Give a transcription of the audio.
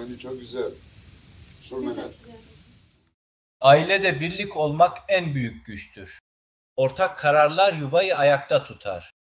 Bence çok güzel. Sürmene. Ailede birlik olmak en büyük güçtür. Ortak kararlar yuvayı ayakta tutar.